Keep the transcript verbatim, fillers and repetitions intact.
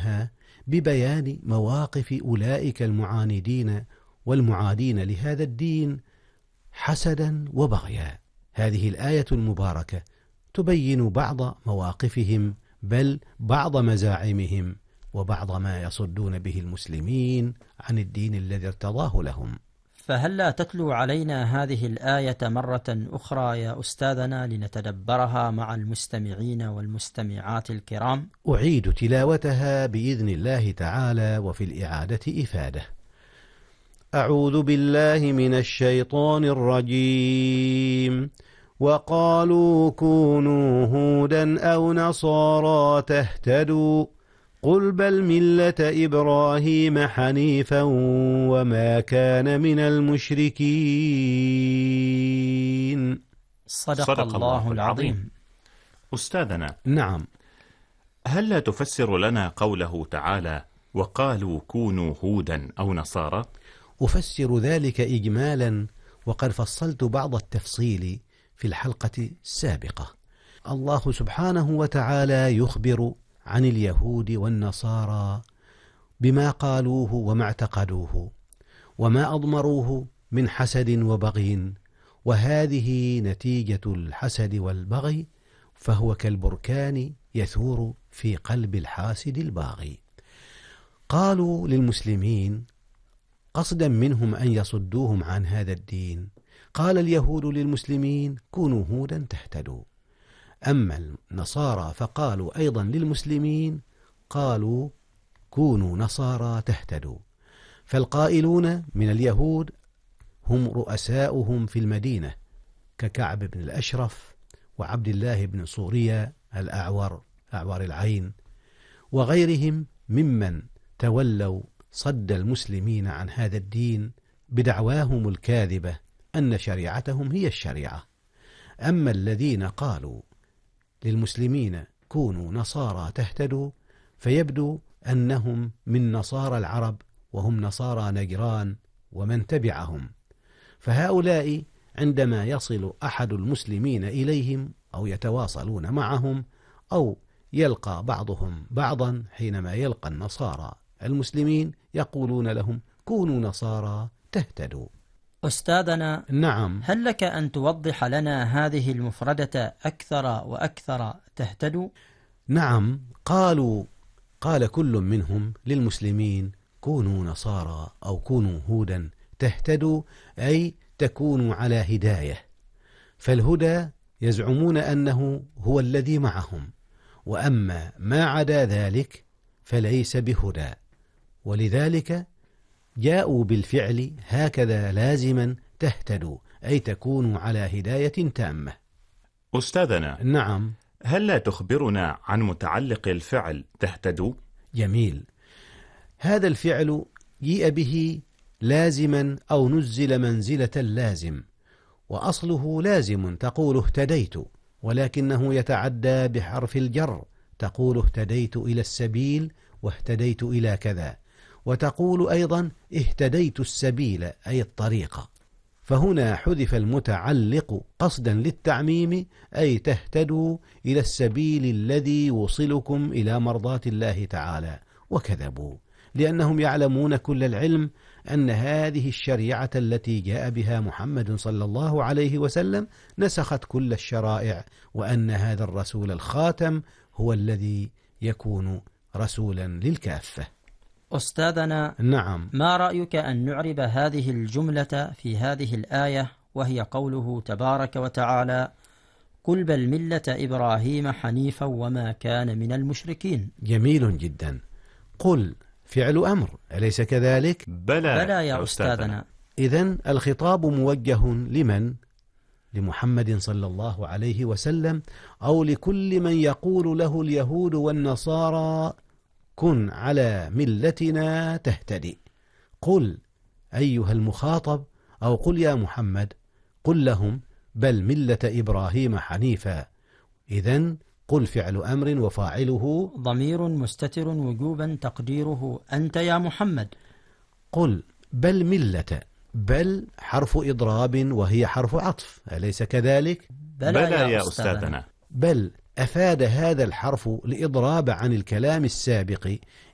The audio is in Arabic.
عنها ببيان مواقف أولئك المعاندين والمعادين لهذا الدين حسدا وبغيا. هذه الآية المباركة تبين بعض مواقفهم، بل بعض مزاعمهم، وبعض ما يصدون به المسلمين عن الدين الذي ارتضاه لهم. فهل لا تتلو علينا هذه الآية مرة أخرى يا أستاذنا لنتدبرها مع المستمعين والمستمعات الكرام؟ أعيد تلاوتها بإذن الله تعالى، وفي الإعادة إفادة. أعوذ بالله من الشيطان الرجيم. وقالوا كونوا هودا أو نصارى تهتدوا قل بل ملة إبراهيم حنيفا وما كان من المشركين. صدق, صدق الله العظيم. أستاذنا، نعم، هل لا تفسر لنا قوله تعالى وقالوا كونوا هودا أو نصارى؟ أفسر ذلك إجمالا، وقد فصلت بعض التفصيل في الحلقة السابقة. الله سبحانه وتعالى يخبر عن اليهود والنصارى بما قالوه وما اعتقدوه وما أضمروه من حسد وبغي، وهذه نتيجة الحسد والبغي، فهو كالبركان يثور في قلب الحاسد الباغي. قالوا للمسلمين قصدا منهم أن يصدوهم عن هذا الدين، قال اليهود للمسلمين كونوا هودا تهتدوا، أما النصارى فقالوا أيضا للمسلمين قالوا كونوا نصارى تهتدوا. فالقائلون من اليهود هم رؤساؤهم في المدينة ككعب بن الأشرف وعبد الله بن صوريا الأعور أعور العين وغيرهم ممن تولوا صد المسلمين عن هذا الدين بدعواهم الكاذبة أن شريعتهم هي الشريعة. أما الذين قالوا للمسلمين كونوا نصارى تهتدوا فيبدو أنهم من نصارى العرب، وهم نصارى نجران ومن تبعهم، فهؤلاء عندما يصل أحد المسلمين إليهم أو يتواصلون معهم أو يلقى بعضهم بعضا، حينما يلقى النصارى المسلمين يقولون لهم كونوا نصارى تهتدوا. أستاذنا، نعم، هل لك أن توضح لنا هذه المفردة أكثر وأكثر تهتدوا؟ نعم، قالوا قال كل منهم للمسلمين كونوا نصارى أو كونوا هودا تهتدوا، أي تكونوا على هداية. فالهدى يزعمون أنه هو الذي معهم، وأما ما عدا ذلك فليس بهدى، ولذلك جاءوا بالفعل هكذا لازما تهتدوا، أي تكونوا على هداية تامة. أستاذنا، نعم، هل لا تخبرنا عن متعلق الفعل تهتدوا؟ جميل. هذا الفعل جيء به لازما أو نزل منزلة اللازم، وأصله لازم تقول اهتديت، ولكنه يتعدى بحرف الجر، تقول اهتديت إلى السبيل واهتديت إلى كذا، وتقول أيضا اهتديت السبيل أي الطريقة. فهنا حذف المتعلق قصدا للتعميم، أي تهتدوا إلى السبيل الذي يوصلكم إلى مرضاة الله تعالى. وكذبوا لأنهم يعلمون كل العلم أن هذه الشريعة التي جاء بها محمد صلى الله عليه وسلم نسخت كل الشرائع، وأن هذا الرسول الخاتم هو الذي يكون رسولا للكافة. أستاذنا، نعم، ما رأيك أن نعرب هذه الجملة في هذه الآية، وهي قوله تبارك وتعالى قل بل ملة إبراهيم حنيفا وما كان من المشركين؟ جميل جدا. قل فعل أمر، أليس كذلك؟ بلى, بلى يا أستاذنا. إذن الخطاب موجه لمن؟ لمحمد صلى الله عليه وسلم، أو لكل من يقول له اليهود والنصارى كن على ملتنا تهتدي. قل أيها المخاطب، أو قل يا محمد، قل لهم بل ملة إبراهيم حنيفا. إذن قل فعل أمر وفاعله ضمير مستتر وجوبا تقديره أنت يا محمد. قل بل ملة، بل حرف إضراب وهي حرف عطف، أليس كذلك؟ بلى, بلى يا, يا أستاذنا. أستاذنا. بل أفاد هذا الحرف لإضراب عن الكلام السابق